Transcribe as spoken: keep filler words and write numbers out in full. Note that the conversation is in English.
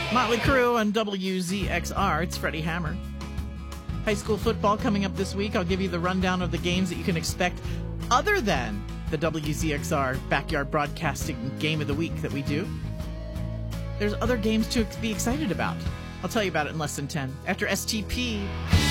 Motley Crue on W Z X R. It's Freddie Hammer. High school football coming up this week. I'll give you the rundown of the games that you can expect other than the W Z X R Backyard Broadcasting Game of the Week that we do. There's other games to be excited about. I'll tell you about it in less than ten. After S T P...